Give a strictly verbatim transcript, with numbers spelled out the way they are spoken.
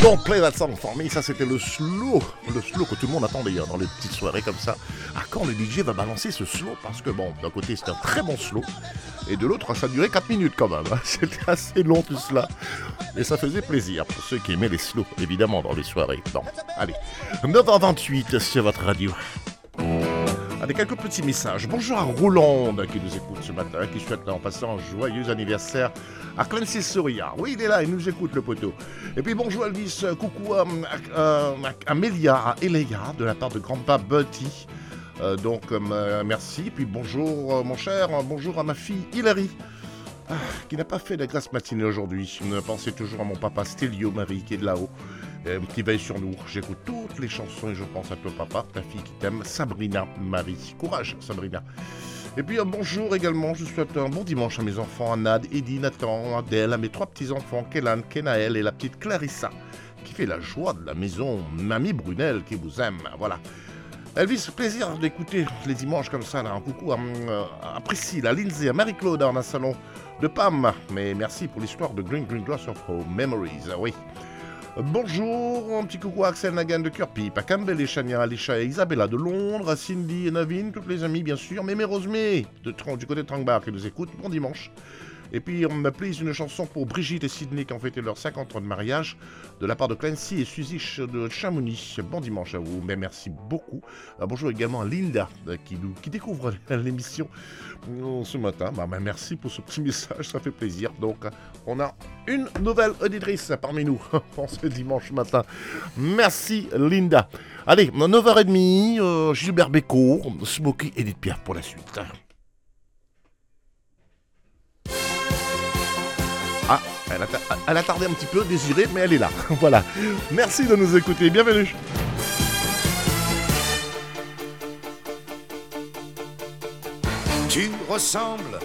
Don't play that song for me, ça c'était le slow, le slow que tout le monde attend d'ailleurs dans les petites soirées comme ça. Ah, quand le D J va balancer ce slow, parce que bon, d'un côté c'était un très bon slow, et de l'autre ça durait quatre minutes quand même, c'était assez long tout cela, et ça faisait plaisir pour ceux qui aimaient les slows, évidemment, dans les soirées. Bon, allez, neuf heures vingt-huit sur votre radio. Allez, quelques petits messages. Bonjour à Rolande qui nous écoute ce matin, qui souhaite en passant un joyeux anniversaire à Clancy Soria. Oui, il est là, il nous écoute le poteau. Et puis bonjour Elvis, coucou à, à, à Amélia, à Eléa, de la part de grand-papa Buddy. Euh, donc euh, merci. Et puis bonjour euh, mon cher, bonjour à ma fille Hilary, ah, qui n'a pas fait la grasse matinée aujourd'hui. Pensez toujours à mon papa Stélio Marie qui est de là-haut. Euh, qui veille sur nous. J'écoute toutes les chansons et je pense à toi papa, ta fille qui t'aime, Sabrina Marie. Courage Sabrina. Et puis un bonjour également, je souhaite un bon dimanche à mes enfants, à Nad, Eddie, Nathan, Adèle, à mes trois petits-enfants, Kélan, Kenaël et la petite Clarissa, qui fait la joie de la maison, Mamie Brunel qui vous aime, voilà. Elvis, plaisir d'écouter les dimanches comme ça, là. Un coucou à, à Priscille, à Lindsay, à Marie-Claude dans un salon de Pam. Mais merci pour l'histoire de Green Green Grass of Home Memories, oui. Bonjour, un petit coucou à Axel Nagan de Curpip, à Campbell et Chania, Alicia et Isabella de Londres, à Cindy et Navin, toutes les amies bien sûr, Mémé Rosemée de, du côté de Trangbar qui nous écoute, bon dimanche. Et puis on m'a pris une chanson pour Brigitte et Sydney qui ont fêté leurs cinquante ans de mariage, de la part de Clancy et Suzy de Chamonix. Bon dimanche à vous, mais merci beaucoup. Euh, bonjour également à Linda qui, nous, qui découvre l'émission ce matin. Bah, bah, merci pour ce petit message, ça fait plaisir. Donc on a une nouvelle auditrice parmi nous pour ce dimanche matin. Merci Linda. Allez, neuf heures trente, euh, Gilbert Bécaud, Smokey et Edith Piaf pour la suite. Ah, elle a, elle a tardé un petit peu, Désirée, mais elle est là. Voilà. Merci de nous écouter. Bienvenue. Tu ressembles